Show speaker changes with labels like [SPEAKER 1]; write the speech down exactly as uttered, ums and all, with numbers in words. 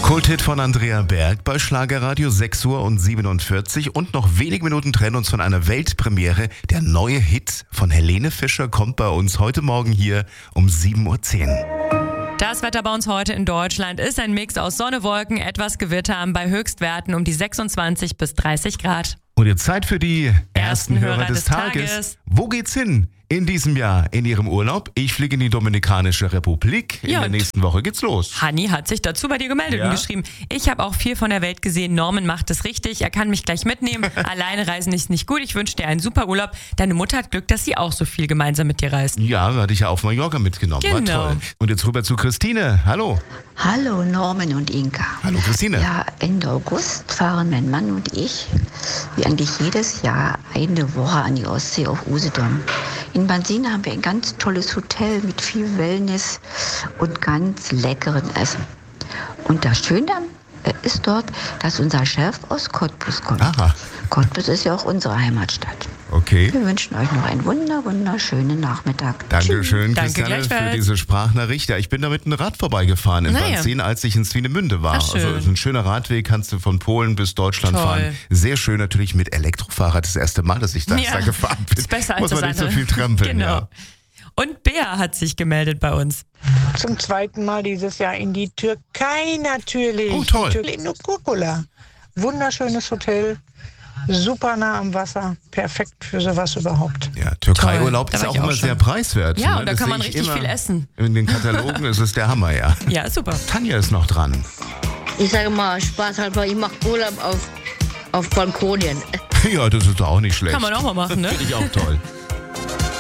[SPEAKER 1] Kulthit von Andrea Berg bei Schlagerradio, sechs Uhr und siebenundvierzig und noch wenige Minuten trennen uns von einer Weltpremiere. Der neue Hit von Helene Fischer kommt bei uns heute Morgen hier um sieben Uhr zehn.
[SPEAKER 2] Das Wetter bei uns heute in Deutschland ist ein Mix aus Sonne, Wolken, etwas Gewitter bei Höchstwerten um die sechsundzwanzig bis dreißig Grad.
[SPEAKER 1] Und jetzt Zeit für die ersten,
[SPEAKER 2] Ersten
[SPEAKER 1] Hörer,
[SPEAKER 2] Hörer
[SPEAKER 1] des,
[SPEAKER 2] des
[SPEAKER 1] Tages.
[SPEAKER 2] Tages.
[SPEAKER 1] Wo geht's hin in diesem Jahr in Ihrem Urlaub? Ich fliege in die Dominikanische Republik. In
[SPEAKER 2] Ja,
[SPEAKER 1] der
[SPEAKER 2] und
[SPEAKER 1] nächsten Woche geht's los.
[SPEAKER 2] Hanni hat sich dazu bei dir gemeldet
[SPEAKER 1] Ja.
[SPEAKER 2] und geschrieben, ich habe auch viel von der Welt gesehen, Norman macht es richtig, er kann mich gleich mitnehmen, alleine reisen ist nicht gut, ich wünsche dir einen super Urlaub. Deine Mutter hat Glück, dass sie auch so viel gemeinsam mit dir reist.
[SPEAKER 1] Ja, hatte ich ja auf Mallorca mitgenommen.
[SPEAKER 2] Genau.
[SPEAKER 1] War toll. Und jetzt rüber zu Christine. Hallo.
[SPEAKER 3] Hallo Norman und Inka.
[SPEAKER 1] Hallo Christine.
[SPEAKER 3] Ja, Ende August fahren mein Mann und ich, wie eigentlich jedes Jahr, eine Woche an die Ostsee auf Usedom. In Bansina haben wir ein ganz tolles Hotel mit viel Wellness und ganz leckeren Essen. Und das Schöne äh, ist dort, dass unser Chef aus Cottbus kommt.
[SPEAKER 1] Aha.
[SPEAKER 3] Cottbus ist ja auch unsere Heimatstadt.
[SPEAKER 1] Okay.
[SPEAKER 3] Wir wünschen euch noch einen wunder, wunderschönen Nachmittag.
[SPEAKER 1] Dankeschön,
[SPEAKER 2] Danke
[SPEAKER 1] Christiane, für
[SPEAKER 2] gleichfalls.
[SPEAKER 1] diese Sprachnachricht. Ja, ich bin da mit einem Rad vorbeigefahren in
[SPEAKER 2] Naja.
[SPEAKER 1] Wannsee, als ich in Swinemünde war.
[SPEAKER 2] Ach, schön.
[SPEAKER 1] Also es ist ein schöner Radweg, kannst du von Polen bis Deutschland
[SPEAKER 2] Toll.
[SPEAKER 1] fahren. Sehr schön, natürlich mit Elektrofahrrad. Das erste Mal, dass ich da,
[SPEAKER 2] Ja,
[SPEAKER 1] da gefahren bin.
[SPEAKER 2] ist besser als
[SPEAKER 1] Muss man
[SPEAKER 2] das
[SPEAKER 1] nicht so
[SPEAKER 2] andere.
[SPEAKER 1] viel trampeln.
[SPEAKER 2] Genau.
[SPEAKER 1] Ja.
[SPEAKER 2] Und Bea hat sich gemeldet bei uns.
[SPEAKER 4] Zum zweiten Mal dieses Jahr in die Türkei natürlich.
[SPEAKER 1] Oh, toll.
[SPEAKER 4] Türkei in Nukukula. Wunderschönes Hotel, super nah am Wasser, perfekt für sowas überhaupt.
[SPEAKER 1] Ja, Türkei-Urlaub
[SPEAKER 2] Toll, da
[SPEAKER 1] ist
[SPEAKER 2] war
[SPEAKER 1] auch
[SPEAKER 2] ich auch
[SPEAKER 1] immer
[SPEAKER 2] schon.
[SPEAKER 1] sehr preiswert.
[SPEAKER 2] Ja,
[SPEAKER 1] ne?
[SPEAKER 2] und da
[SPEAKER 1] Das
[SPEAKER 2] kann
[SPEAKER 1] sehe
[SPEAKER 2] man
[SPEAKER 1] ich
[SPEAKER 2] richtig
[SPEAKER 1] immer
[SPEAKER 2] viel essen.
[SPEAKER 1] In den Katalogen ist es der Hammer, ja.
[SPEAKER 2] Ja, super.
[SPEAKER 1] Tanja ist noch dran.
[SPEAKER 5] Ich sage mal, spaßhalber, ich mache Urlaub auf, auf Balkonien.
[SPEAKER 1] Ja, das ist doch auch nicht schlecht.
[SPEAKER 2] Kann man auch mal machen, ne?
[SPEAKER 1] Finde ich auch toll.